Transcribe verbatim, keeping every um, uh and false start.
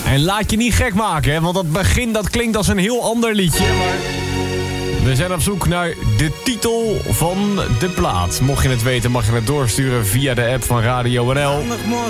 En laat je niet gek maken, hè, want dat begin dat klinkt als een heel ander liedje. Maar we zijn op zoek naar de titel van de plaat. Mocht je het weten, mag je het doorsturen via de app van Radio N L.